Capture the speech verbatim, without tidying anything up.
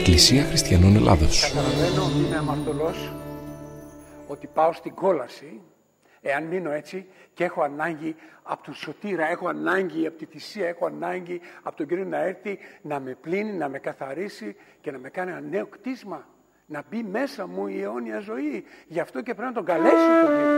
Εκκλησία Χριστιανών Ελλάδος. Καταλαβαίνω ότι είμαι αμαρτωλός, ότι πάω στην κόλαση, εάν μείνω έτσι και έχω ανάγκη από τον Σωτήρα, έχω ανάγκη από τη θυσία, έχω ανάγκη από τον Κύριο να έρθει να με πλύνει, να με καθαρίσει και να με κάνει ένα νέο κτίσμα. Να μπει μέσα μου η αιώνια ζωή. Γι' αυτό και πρέπει να τον καλέσω τον Κύριο.